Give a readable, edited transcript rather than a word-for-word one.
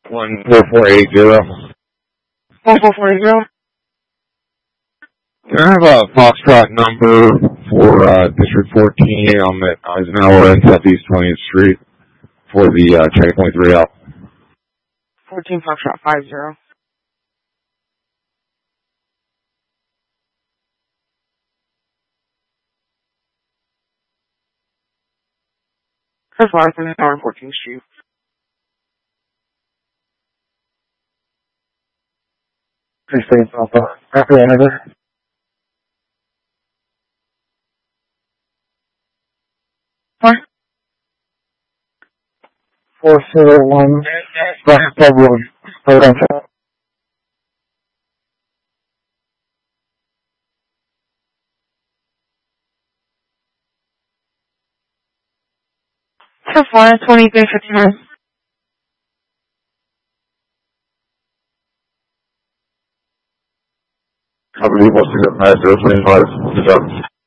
14480. 14480. Can I have a Foxtrot number for District 14 on the Eisenhower and Southeast 20th Street for the checkpoint 3 out? 14 Foxtrot 50. Chris Larson, Tower 14th Street. Please stay Alpha. After another. 401 Black Road. Hold on. Chris Larson, 2359. I believe what's the 5025.